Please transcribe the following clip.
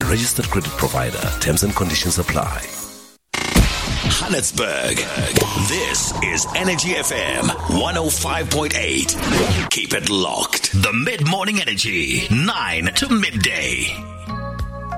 registered credit provider. Terms and conditions apply. Johannesburg. This is Energy FM 105.8. Keep it locked. The Mid-Morning Energy, 9 to midday.